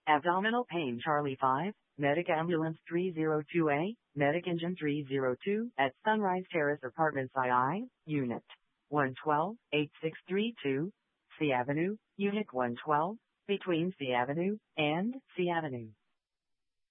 Abdominal pain Charlie 5, Medic Ambulance 302A, Medic Engine 302 at Sunrise Terrace Apartments II, Unit 112, 8632, C Avenue, Unit 112, between C Avenue and C Avenue.